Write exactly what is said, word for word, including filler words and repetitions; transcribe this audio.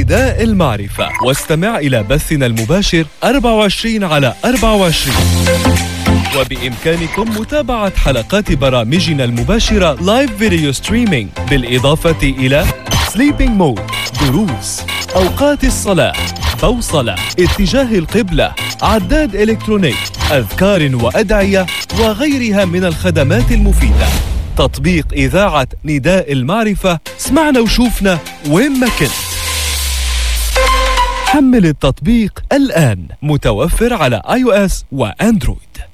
نداء المعرفة، واستمع إلى بثنا المباشر أربعة وعشرين على أربعة وعشرين. وبإمكانكم متابعة حلقات برامجنا المباشرة لايف فيديو ستريمينج، بالإضافة إلى سليبينج مود، دروس، أوقات الصلاة، بوصلة، اتجاه القبلة، عداد إلكتروني، أذكار وأدعية وغيرها من الخدمات المفيدة. تطبيق إذاعة نداء المعرفة، اسمعنا وشوفنا وين ما كنت. حمل التطبيق الآن، متوفر على آي أو إس وأندرويد.